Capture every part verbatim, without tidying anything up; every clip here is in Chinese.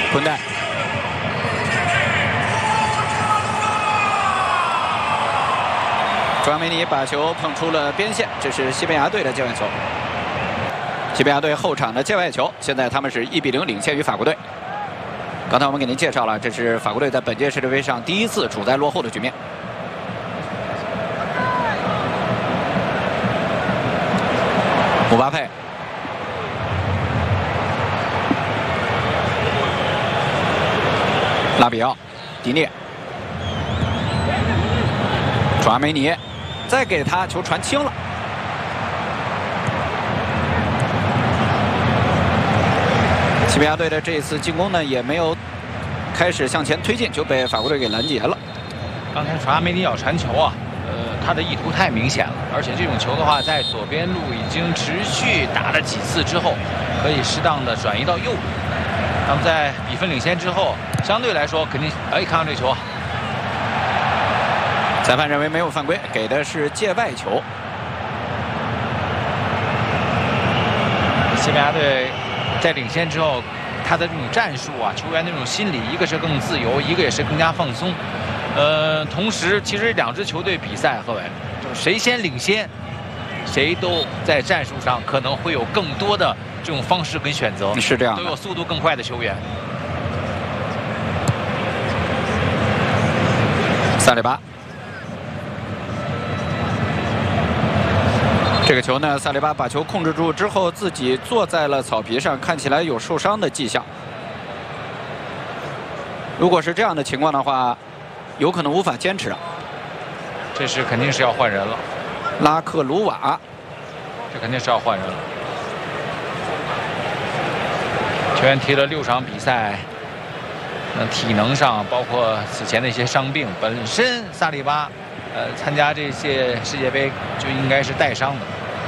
坤代。 朱阿梅尼把球碰出了边线，这是西班牙队的界外球。西班牙队后场的界外球，现在他们是一比零领先于法国队。刚才我们给您介绍了，这是法国队在本届世界杯上第一次处在落后的局面。姆巴佩，拉比奥，迪涅，朱阿梅尼。 再给他球传轻了，西班牙队的这一次进攻呢也没有开始向前推进，就被法国队给拦截了。 刚才传阿梅尼要传球啊，呃，他的意图太明显了，而且这种球的话，在左边路已经持续打了几次之后，可以适当的转移到右路。那么在比分领先之后，相对来说肯定，哎，看看这球啊。 裁判认为没有犯规，给的是界外球。 西班牙队在领先之后，他的这种战术啊，球员的这种心理，一个是更自由，一个也是更加放松。呃，同时，其实两支球队比赛，各位，就是谁先领先，谁都在战术上可能会有更多的这种方式跟选择， 是这样， 都有速度更快的球员。 萨里巴。 这个球呢，萨利巴把球控制住之后，自己坐在了草皮上，看起来有受伤的迹象。如果是这样的情况的话，有可能无法坚持啊。 这是肯定是要换人了。 拉克鲁瓦， 这肯定是要换人了。球员踢了六场比赛，那体能上包括此前的一些伤病，本身萨利巴，呃，参加这些世界杯就应该是带伤的。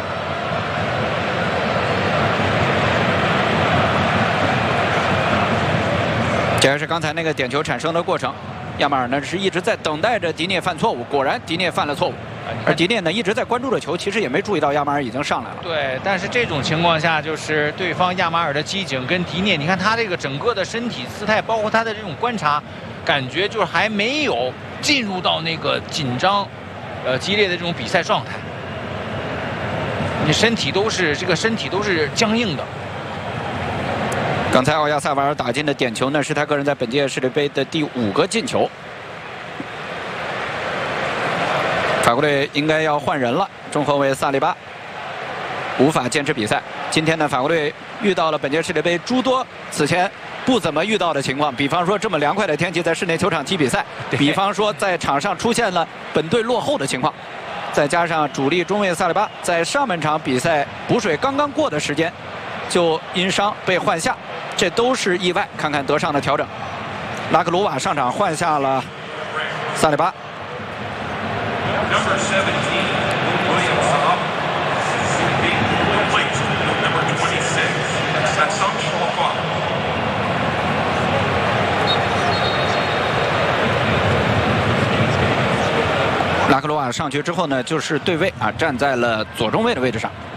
这还是刚才那个点球产生的过程。亚马尔呢是一直在等待着迪涅犯错误，果然迪涅犯了错误。而迪涅呢一直在关注着球，其实也没注意到亚马尔已经上来了。 对，但是这种情况下，就是对方亚马尔的机警跟迪涅，你看他这个整个的身体姿态，包括他的这种观察，感觉就是还没有进入到那个紧张、呃激烈的这种比赛状态。你身体都是这个身体都是僵硬的。 刚才奥亚萨瓦尔打进的点球呢，是他个人在本届世界杯的第五个进球。法国队应该要换人了，中后卫萨利巴无法坚持比赛。今天呢，法国队遇到了本届世界杯诸多此前不怎么遇到的情况，比方说这么凉快的天气在室内球场踢比赛，比方说在场上出现了本队落后的情况，再加上主力中卫萨利巴在上半场比赛补水刚刚过的时间就因伤被换下。 这都是意外，看看德尚的调整。拉克鲁瓦上场换下了萨利巴。拉克鲁瓦上去之后呢，就是对位啊，站在了左中卫的位置上。